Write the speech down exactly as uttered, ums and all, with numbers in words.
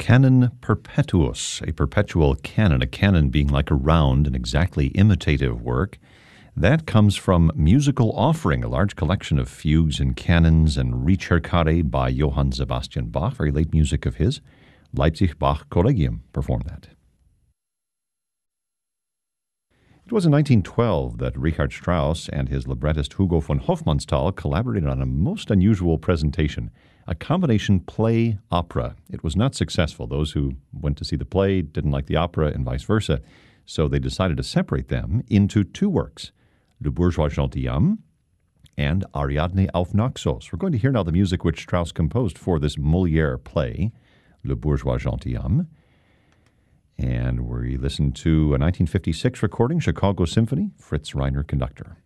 Canon Perpetuus, a perpetual canon, a canon being like a round and exactly imitative work. That comes from Musical Offering, a large collection of fugues and canons and Ricercare by Johann Sebastian Bach, very late music of his. Leipzig Bach Collegium performed that. It was in nineteen twelve that Richard Strauss and his librettist Hugo von Hofmannsthal collaborated on a most unusual presentation, a combination play-opera. It was not successful. Those who went to see the play didn't like the opera and vice versa, so they decided to separate them into two works, Le Bourgeois Gentilhomme and Ariadne auf Naxos. We're going to hear now the music which Strauss composed for this Molière play, Le Bourgeois Gentilhomme. And we listen to a nineteen fifty-six recording, Chicago Symphony, Fritz Reiner, conductor.